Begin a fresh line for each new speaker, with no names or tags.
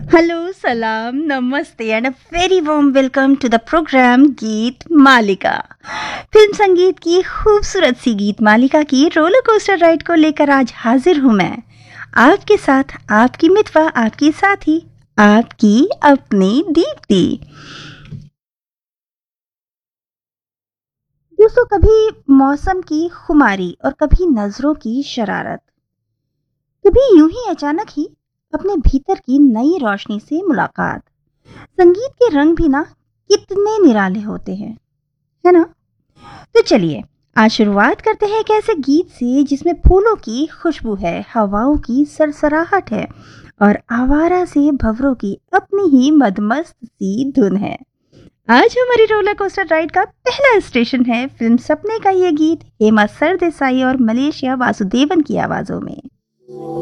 Hello, salam, namaste, and a very warm welcome to the program गीत मालिका। Film संगीत की खूबसूरत सी गीत मालिका की रोलर कोस्टर राइड को लेकर आज हाजिर हूँ मैं, आपके साथ, आपकी मितवा, आपकी साथी, आपकी अपनी दीप्ति। दोस्तों, कभी मौसम की खुमारी और कभी नजरों की शरारत, कभी यूं ही अचानक ही अपने भीतर की नई रोशनी से मुलाकात। संगीत के रंग भी ना कितने निराले होते हैं, है ना? तो चलिए आज शुरुआत करते हैं एक ऐसे गीत से जिसमें फूलों की खुशबू है, हवाओं की सरसराहट है और आवारा से भंवरों की अपनी ही मदमस्त सी धुन है। आज हमारी रोलर कोस्टर राइड का पहला स्टेशन है फिल्म सपने का ये गीत हेमा सरदेसाई और मलेशिया वासुदेवन की आवाजों में।